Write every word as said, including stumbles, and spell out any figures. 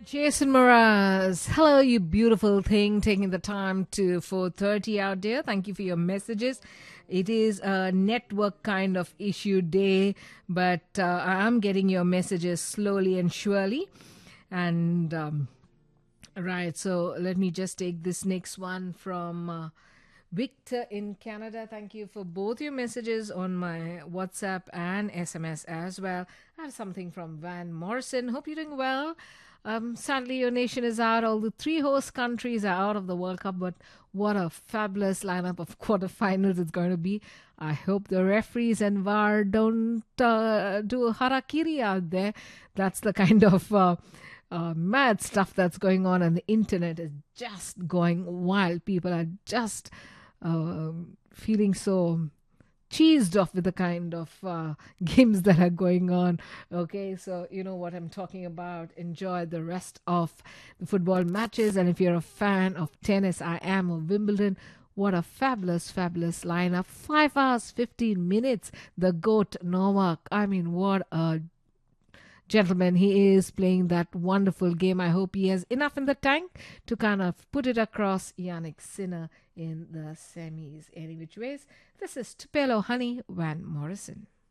Jason Mraz, hello, you beautiful thing, taking the time to four thirty out there. Thank you for your messages. It is a network kind of issue day, but uh, I'm getting your messages slowly and surely. And um, right, so let me just take this next one from uh, Victor in Canada. Thank you for both your messages on my WhatsApp and S M S as well. I have something from Van Morrison. Hope you're doing well. Um, sadly, your nation is out. All the three host countries are out of the World Cup, but what a fabulous lineup of quarterfinals it's going to be. I hope the referees and V A R don't uh, do harakiri out there. That's the kind of uh, uh, mad stuff that's going on, and the internet is just going wild. People are just uh, feeling so cheesed off with the kind of uh, games that are going on. Okay, so you know what I'm talking about. Enjoy the rest of the football matches. And if you're a fan of tennis, I am, of Wimbledon, what a fabulous, fabulous lineup. Five hours, fifteen minutes. The GOAT, Novak. I mean, what a gentleman he is, playing that wonderful game. I hope he has enough in the tank to kind of put it across Yannick Sinner in the semis. Any which ways, this is Tupelo Honey, Van Morrison.